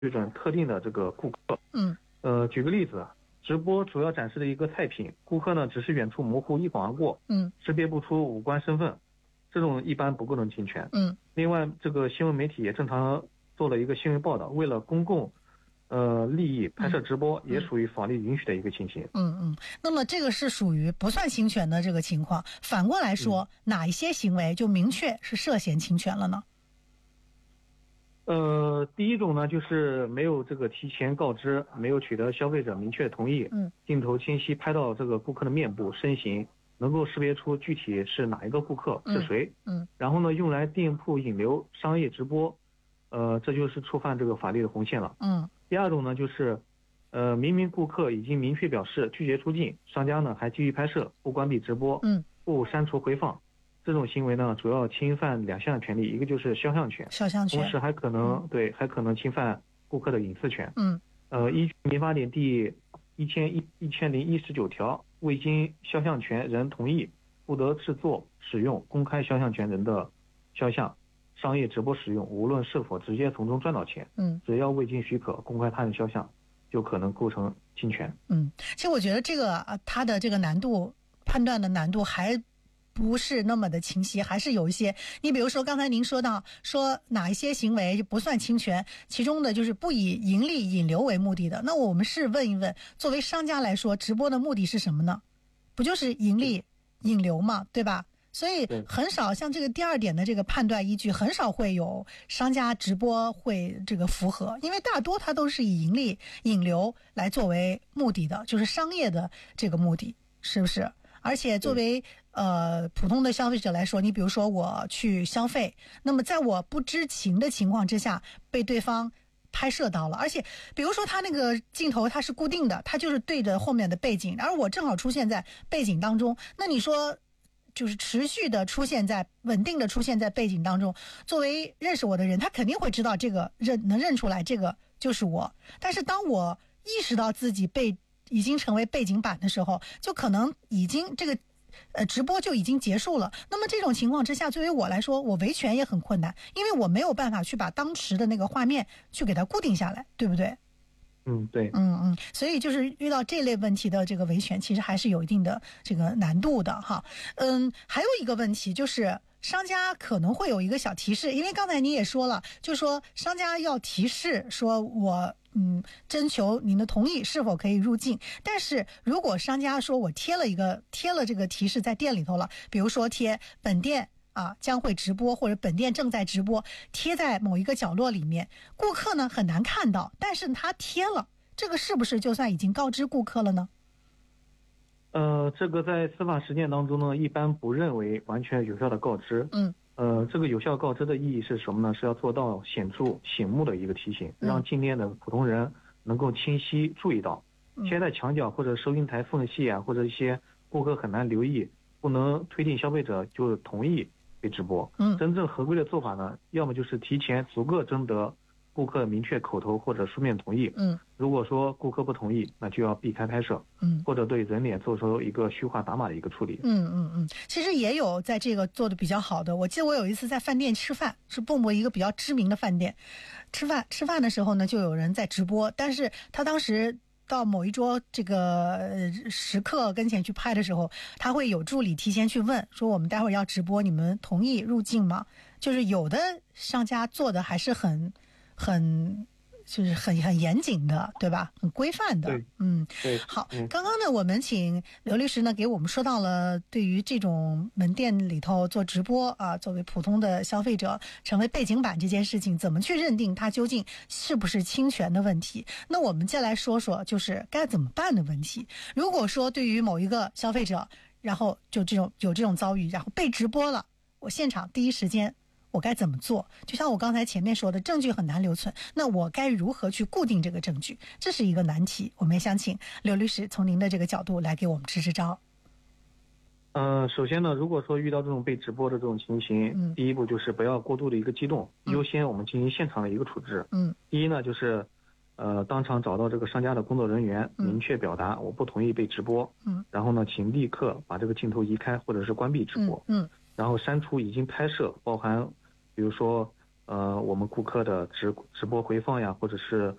准特定的这个顾客。举个例子，直播主要展示的一个菜品，顾客呢只是远处模糊一晃而过，识别不出五官身份，这种一般不构成侵权。另外，这个新闻媒体也正常做了一个新闻报道，为了公共利益拍摄直播，也属于法律允许的一个情形。 那么这个是属于不算侵权的这个情况。反过来说，哪一些行为就明确是涉嫌侵权了呢？ 第一种呢，就是没有这个提前告知，没有取得消费者明确同意，镜头清晰拍到这个顾客的面部、身形，能够识别出具体是哪一个顾客是谁，然后呢，用来店铺引流、商业直播，这就是触犯这个法律的红线了。第二种呢，就是明明顾客已经明确表示拒绝出镜，商家呢还继续拍摄，不关闭直播，不删除回放。这种行为呢，主要侵犯两项权利，一个就是肖像权，同时还可能侵犯顾客的隐私权。依据民法典第1019条，未经肖像权人同意，不得制作、使用公开肖像权人的肖像，商业直播使用，无论是否直接从中赚到钱，只要未经许可公开他人肖像，就可能构成侵权。 其实我觉得这个它的这个难度判断的难度还不是那么的清晰，还是有一些。你比如说刚才您说到说哪一些行为就不算侵权，其中的就是不以盈利引流为目的的。那我们是问一问，作为商家来说，直播的目的是什么呢？不就是盈利引流嘛，对吧？所以很少像这个第二点的这个判断依据，很少会有商家直播会这个符合，因为大多它都是以盈利引流来作为目的的，就是商业的这个目的，是不是？而且作为普通的消费者来说，你比如说我去消费，那么在我不知情的情况之下被对方拍摄到了，而且比如说他那个镜头它是固定的，它就是对着后面的背景，而我正好出现在背景当中，那你说就是持续的出现在稳定的出现在背景当中，作为认识我的人，他肯定会知道这个能认出来这个就是我。但是当我意识到自己已经成为背景板的时候，就可能已经这个直播就已经结束了。那么这种情况之下，作为我来说，我维权也很困难，因为我没有办法去把当时的那个画面去给它固定下来，对不对？ 对。 所以就是遇到这类问题的这个维权，其实还是有一定的这个难度的哈。还有一个问题就是商家可能会有一个小提示，因为刚才你也说了，就说商家要提示说我征求您的同意是否可以入境。但是如果商家说我贴了这个提示在店里头了，比如说贴本店将会直播，或者本店正在直播，贴在某一个角落里面，顾客呢很难看到，但是他贴了，这个是不是就算已经告知顾客了呢？ 这个在司法实践当中呢，一般不认为完全有效的告知。这个有效告知的意义是什么呢？是要做到显著醒目的一个提醒，让进店的普通人能够清晰注意到，贴在墙角或者收银台缝隙或者一些顾客很难留意，不能推定消费者就同意被直播。真正合规的做法呢，要么就是提前足够征得顾客明确口头或者书面同意。如果说顾客不同意，那就要避开拍摄。或者对人脸做出一个虚化打码的一个处理。 其实也有在这个做的比较好的。我记得我有一次在饭店吃饭，是蹦蹦一个比较知名的饭店，吃饭的时候呢，就有人在直播，但是他当时到某一桌这个食客跟前去拍的时候，他会有助理提前去问说我们待会儿要直播，你们同意入境吗？就是有的商家做的还是很就是很严谨的，对吧？很规范的。 对。 好，刚刚呢，我们请刘律师呢给我们说到了对于这种门店里头做直播作为普通的消费者成为背景板这件事情，怎么去认定它究竟是不是侵权的问题。那我们再来说说就是该怎么办的问题。如果说对于某一个消费者，然后就有这种遭遇，然后被直播了，我现场第一时间我该怎么做？就像我刚才前面说的，证据很难留存，那我该如何去固定这个证据？这是一个难题。我们也想请刘律师从您的这个角度来给我们支支招。 首先呢，如果说遇到这种被直播的这种情形，第一步就是不要过度的一个激动，优先我们进行现场的一个处置。第一呢，就是当场找到这个商家的工作人员，明确表达我不同意被直播。然后呢，请立刻把这个镜头移开或者是关闭直播。然后删除已经拍摄包含比如说我们顾客的直播回放呀，或者是